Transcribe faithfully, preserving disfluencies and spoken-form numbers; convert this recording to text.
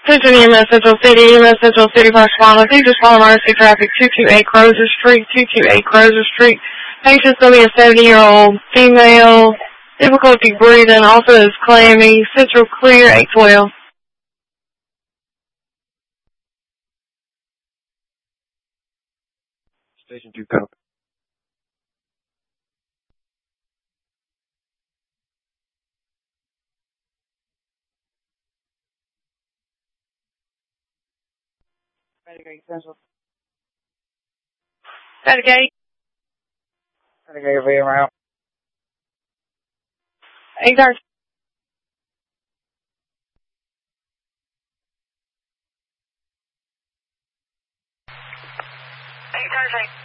Attention E M S Central City, E M S Central City, Fox Lima. Please just follow emergency traffic two two eight Crozer Street, two two eight Crozer Street. Patient's going to be a seventy-year-old female, difficulty breathing, also is clammy. Central clear, eight twelve. Station two, copy. Renegade Central. Renegade. Renegade V M out. eight thirty. eight thirty.